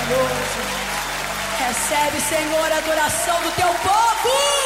maravilhoso. Recebe, Senhor, a adoração do teu povo.